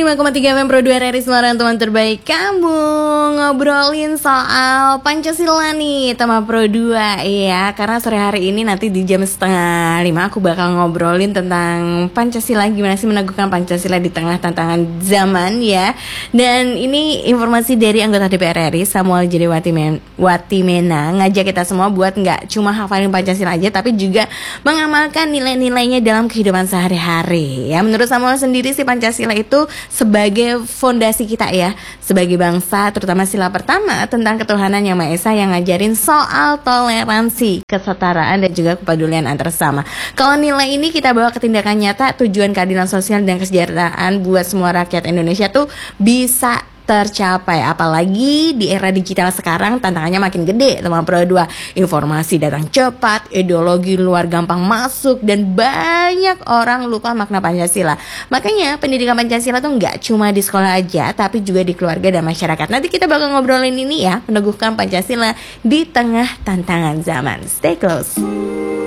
105,3 FM Pro 2 RRI Semarang, teman terbaik kamu. Ngobrolin soal Pancasila nih, tema Pro 2 ya. Karena sore hari ini nanti di jam 4:30 aku bakal ngobrolin tentang Pancasila. Gimana sih meneguhkan Pancasila di tengah tantangan zaman ya. Dan ini informasi dari anggota DPR RI Samuel Jadi Watimena ngajak kita semua buat nggak cuma hafalin Pancasila aja, tapi juga mengamalkan nilai-nilainya dalam kehidupan sehari-hari ya. Menurut Samuel sendiri sih, Pancasila itu sebagai fondasi kita ya, sebagai bangsa, terutama sila pertama tentang ketuhanan yang Maha Esa yang ngajarin soal toleransi, kesetaraan dan juga kepedulian antar sesama. Kalau nilai ini kita bawa ke tindakan nyata, tujuan keadilan sosial dan kesejahteraan buat semua rakyat Indonesia tuh bisa tercapai. Apalagi di era digital sekarang tantangannya makin gede, teman Pro 2. Informasi datang cepat, ideologi luar gampang masuk, dan banyak orang lupa makna Pancasila. Makanya pendidikan Pancasila tuh nggak cuma di sekolah aja, tapi juga di keluarga dan masyarakat. Nanti kita bakal ngobrolin ini ya, meneguhkan Pancasila di tengah tantangan zaman. Stay close.